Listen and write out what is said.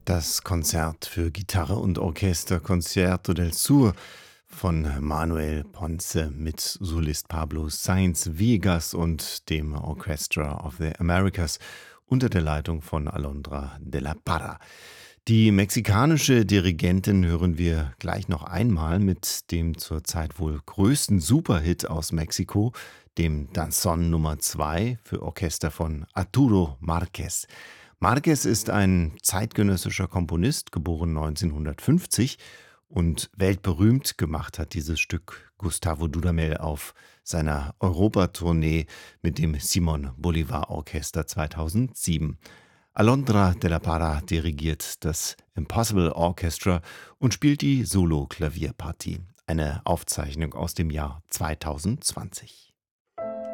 Das Konzert für Gitarre und Orchester Concerto del Sur von Manuel Ponce mit Solist Pablo Sainz Viegas und dem Orchestra of the Americas unter der Leitung von Alondra de la Parra. Die mexikanische Dirigentin hören wir gleich noch einmal mit dem zurzeit wohl größten Superhit aus Mexiko, dem Danzón Nummer 2 für Orchester von Arturo Márquez. Márquez ist ein zeitgenössischer Komponist, geboren 1950, und weltberühmt gemacht hat dieses Stück Gustavo Dudamel auf seiner Europatournee mit dem Simón Bolívar Orchester 2007. Alondra de la Parra dirigiert das Impossible Orchestra und spielt die Solo-Klavierpartie. Eine Aufzeichnung aus dem Jahr 2020.